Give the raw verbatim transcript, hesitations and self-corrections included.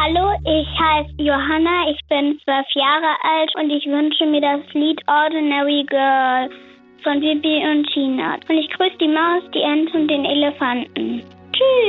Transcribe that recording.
Hallo, ich heiße Johanna, ich bin zwölf Jahre alt und ich wünsche mir das Lied Ordinary Girl von Bibi und Tina. Und ich grüße die Maus, die Ente und den Elefanten. Tschüss!